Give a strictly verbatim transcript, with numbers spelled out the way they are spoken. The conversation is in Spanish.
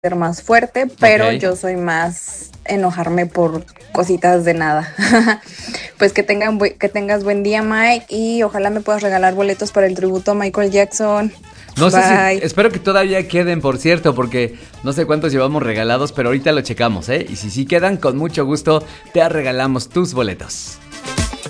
ser más fuerte, pero Ok. yo soy más enojarme por cositas de nada. Pues que tengan bu- que tengas buen día, Mike, y ojalá me puedas regalar boletos para el tributo a Michael Jackson. No sé si, Bye. espero que todavía queden, por cierto, porque no sé cuántos llevamos regalados, pero ahorita lo checamos, ¿eh? Y si sí quedan, con mucho gusto te regalamos tus boletos.